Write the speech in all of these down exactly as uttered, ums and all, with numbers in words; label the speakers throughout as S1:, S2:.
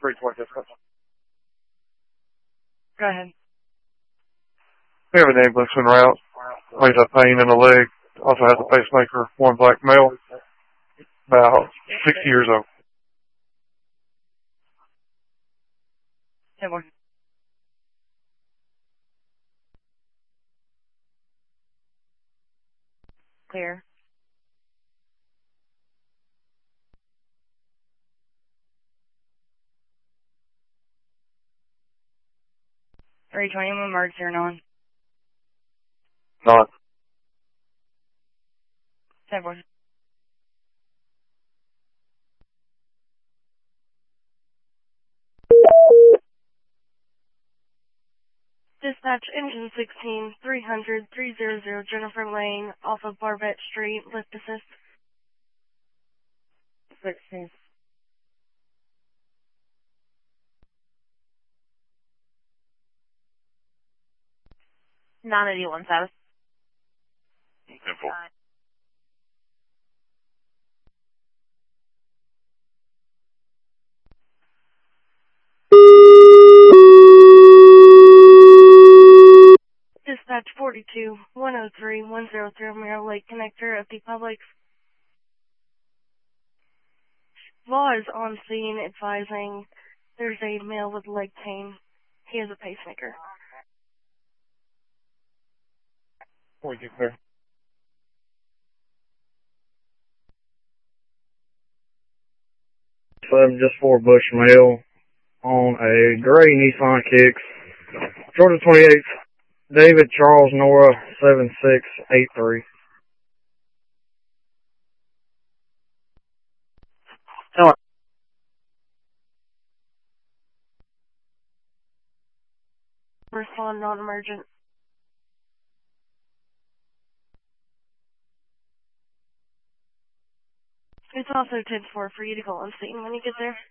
S1: three twenty difference.
S2: Go ahead.
S1: We have an ambulance en route. He's got pain in the leg. Also has a pacemaker. One black male. About sixty years old.
S2: ten one. Clear. three twenty, emergency or non?
S1: Non.
S2: ten one. Dispatch engine sixteen, three hundred, three hundred, Jennifer Lane, off of Barbette Street, lift assist. sixteen. nine eighty-one, South.
S1: Simple.
S2: Dispatch forty-two, one oh three, one oh three, Mirror Lake Connector at the Publix. Law is on scene advising there's a male with leg pain. He has a pacemaker.
S1: Before we get there.
S3: Seven just for Bush male on a gray Nissan Kicks. Georgia twenty-eighth. David Charles Nora seven six eight three.
S2: Respond non-emergent. It's also ten four for you to go on scene when you get there.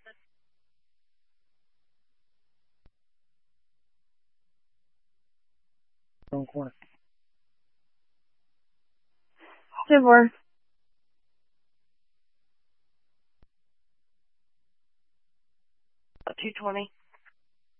S3: Wrong corner.
S2: ten four. two twenty.